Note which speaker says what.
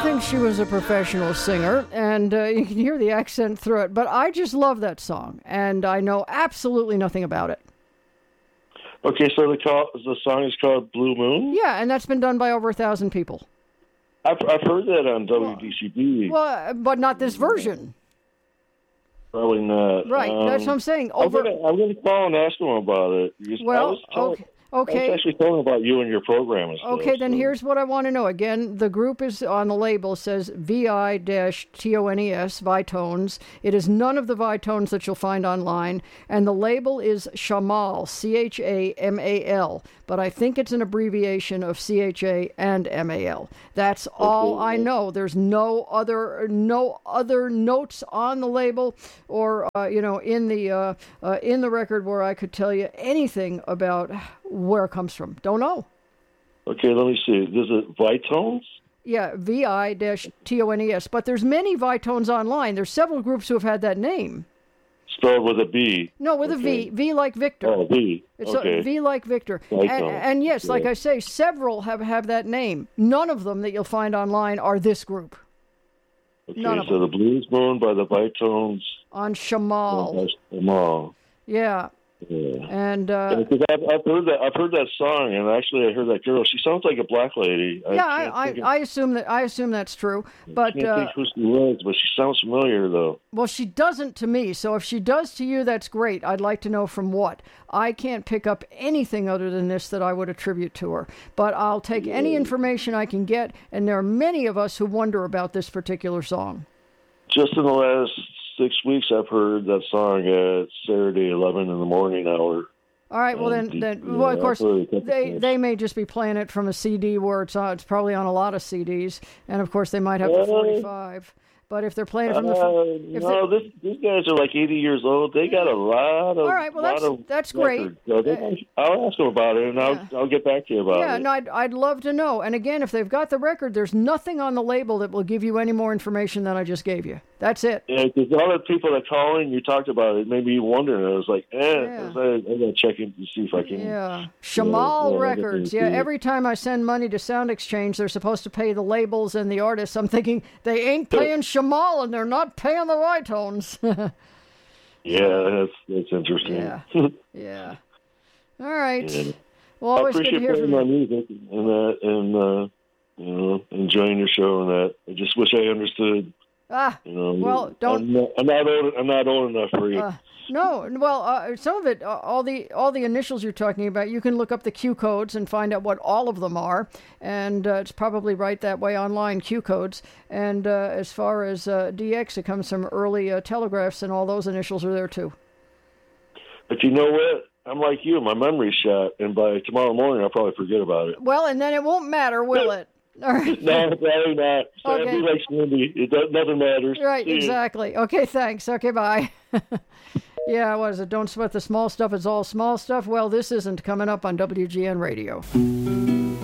Speaker 1: think she was a professional singer, and you can hear the accent through it, but I just love that song, and I know absolutely nothing about it.
Speaker 2: Okay, so the song is called Blue Moon?
Speaker 1: Yeah, and that's been done by over 1,000 people.
Speaker 2: I've heard that on WDCB.
Speaker 1: Well, but not this version.
Speaker 2: Probably not.
Speaker 1: Right, that's what I'm saying.
Speaker 2: I'm going to call and ask them about it.
Speaker 1: Well, okay.
Speaker 2: I was actually telling about you and your program and stuff.
Speaker 1: Okay, then here's what I want to know. Again, the group is on the label, says VI-TONES, Vitones. It is none of the Vitones that you'll find online. And the label is Chamal, C-H-A-M-A-L. But I think it's an abbreviation of C-H-A and M-A-L. That's all I know. There's no other notes on the label or in the record where I could tell you anything about where it comes from. Don't know.
Speaker 2: Okay, let me see. Is it Vitones?
Speaker 1: Yeah, VI-TONES. But there's many Vitones online. There's several groups who have had that name.
Speaker 2: Spelled with a B.
Speaker 1: No, with a V. V like Victor.
Speaker 2: Oh, V.
Speaker 1: It's
Speaker 2: okay.
Speaker 1: V like Victor. And yes, like I say, several have that name. None of them that you'll find online are this group.
Speaker 2: Okay, so the Blues Moon by the Vitones.
Speaker 1: On Chamal.
Speaker 2: Chamal.
Speaker 1: Yeah.
Speaker 2: Yeah.
Speaker 1: And
Speaker 2: because I've heard that song, and actually I heard that girl. She sounds like a black lady.
Speaker 1: I assume that's true. But
Speaker 2: I can't think who she was, but she sounds familiar though.
Speaker 1: Well, she doesn't to me. So if she does to you, that's great. I'd like to know from what. I can't pick up anything other than this that I would attribute to her. But I'll take any information I can get, and there are many of us who wonder about this particular song.
Speaker 2: Just in the last 6 weeks, I've heard that song at Saturday 11 in the morning hour.
Speaker 1: All right, well of course, they may just be playing it from a CD where it's probably on a lot of CDs, and of course they might have the 45. But if they're playing from
Speaker 2: these guys are like 80 years old. They got a lot of.
Speaker 1: All right, well that's great.
Speaker 2: So I'll ask them about it, and I'll get back to you about it.
Speaker 1: Yeah, no, I'd love to know. And again, if they've got the record, there's nothing on the label that will give you any more information than I just gave you. That's it.
Speaker 2: Yeah, because all the people that call in, you talked about it, made me wondering. I was like, I got to check in to see if I can.
Speaker 1: Yeah, Chamal Records. Yeah, every time I send money to Sound Exchange, they're supposed to pay the labels and the artists. I'm thinking they ain't paying Chamal and they're not paying the Vitones.
Speaker 2: Yeah, that's interesting.
Speaker 1: Yeah. Yeah. All right. Yeah. Well, always
Speaker 2: I appreciate playing my music and enjoying your show and that. I just wish I understood.
Speaker 1: Well, don't.
Speaker 2: I'm not old enough for you.
Speaker 1: No, well, some of it, all the initials you're talking about, you can look up the Q codes and find out what all of them are, and it's probably right that way online, Q codes. And as far as DX, it comes from early telegraphs, and all those initials are there too.
Speaker 2: But you know what? I'm like you, my memory's shot, and by tomorrow morning I'll probably forget about it.
Speaker 1: Well, and then it won't matter, will it? All right.
Speaker 2: No, probably not. So okay. Like Cindy. Nothing matters.
Speaker 1: Right, exactly. Okay, thanks. Okay, bye. Yeah, what is it? Don't sweat the small stuff. It's all small stuff. Well, this isn't coming up on WGN Radio.